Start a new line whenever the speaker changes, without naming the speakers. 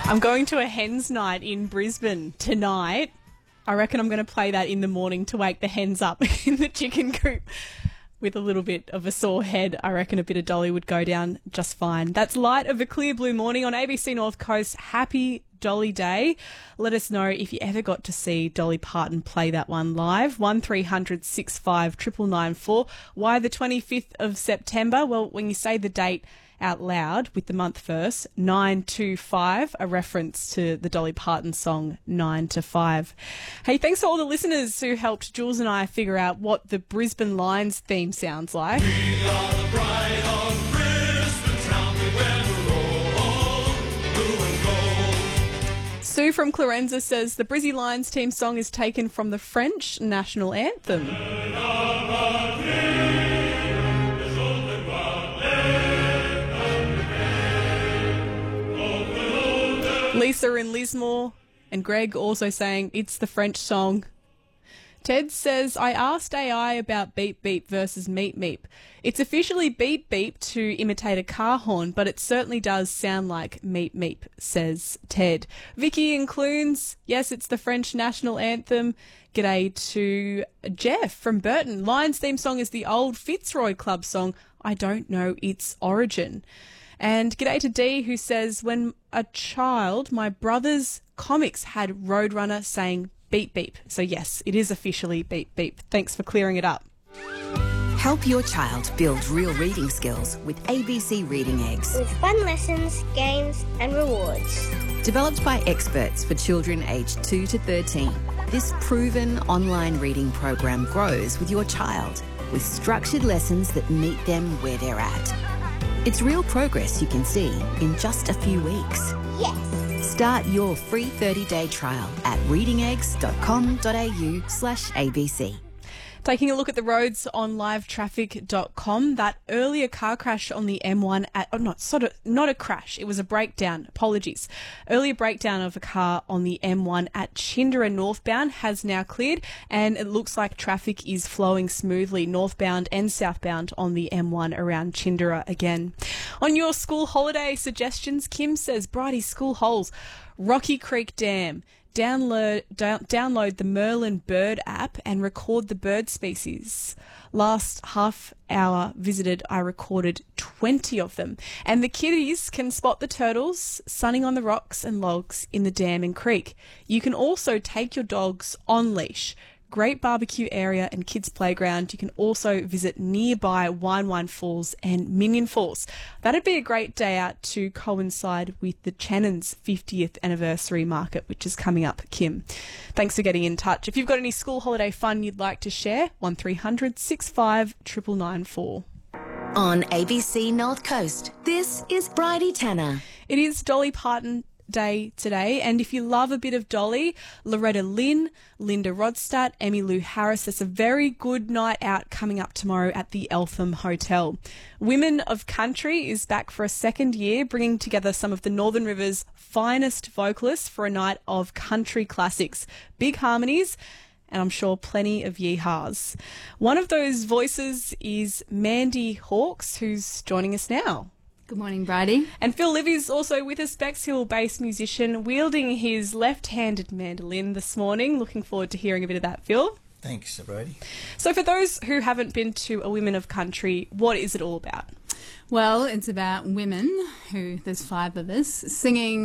I'm going to a hens night in Brisbane tonight. I reckon I'm going to play that in the morning to wake the hens up in the chicken coop. With a little bit of a sore head, I reckon a bit of Dolly would go down just fine. That's Light of a Clear Blue Morning on ABC North Coast. Happy Dolly Day. Let us know if you ever got to see Dolly Parton play that one live. 1300 65 9994. Why the 25th of September? Well, when you say the date out loud with the month first, 925, a reference to the Dolly Parton song 9 to 5. Hey, thanks to all the listeners who helped Jules and I figure out what the Brisbane Lions theme sounds like.
We are the pride of Brisbane town, we wear the roll, blue and gold.
Sue from Clarenza says the Brizzy Lions team song is taken from the French national anthem. Lisa in Lismore and Greg also saying it's the French song. Ted says, I asked AI about beep beep versus meep meep. It's officially beep beep to imitate a car horn, but it certainly does sound like meep meep, says Ted. Vicky in Clunes, yes, it's the French national anthem. G'day to Jeff from Burton. Lions theme song is the old Fitzroy Club song. I don't know its origin. And g'day to Dee, who says, when a child, my brother's comics had Roadrunner saying beep beep. So yes, it is officially beep beep. Thanks for clearing it up.
Help your child build real reading skills with ABC Reading Eggs.
With fun lessons, games and rewards.
Developed by experts for children aged 2 to 13, this proven online reading program grows with your child with structured lessons that meet them where they're at. It's real progress you can see in just a few weeks.
Yes!
Start your free 30-day trial at readingeggs.com.au/ABC.
Taking a look at the roads on livetraffic.com, that earlier car crash on the M1 not a crash, it was a breakdown, apologies. Earlier breakdown of a car on the M1 at Chindera northbound has now cleared, and it looks like traffic is flowing smoothly northbound and southbound on the M1 around Chindera again. On your school holiday suggestions, Kim says, Bridie school holes, Rocky Creek Dam. Download the Merlin Bird app and record the bird species. Last half hour visited, I recorded 20 of them. And the kiddies can spot the turtles sunning on the rocks and logs in the dam and creek. You can also take your dogs on leash. Great barbecue area and kids playground. You can also visit nearby Wine Falls and Minion Falls. That'd be a great day out to coincide with the Channon's 50th anniversary market, which is coming up, Kim. Thanks for getting in touch. If you've got any school holiday fun you'd like to share, 1300 65 9994.
On ABC North Coast, this is Bridie Tanner.
It is Dolly Parton Day today, and if you love a bit of Dolly, Loretta Lynn, Linda Rodstadt, Emmylou Harris, there's a very good night out coming up tomorrow at the Eltham Hotel. Women of Country is back for a second year, bringing together some of the Northern River's finest vocalists for a night of country classics, big harmonies, and I'm sure plenty of yeehaws. One of those voices is Mandy Hawkes, who's joining us now.
Good morning, Bridie.
And Phil Livy's also with us, Bexhill-based musician, wielding his left-handed mandolin this morning. Looking forward to hearing a bit of that, Phil.
Thanks, Bridie.
So for those who haven't been to a Women of Country, what is it all about?
Well, it's about women, there's 5 of us, singing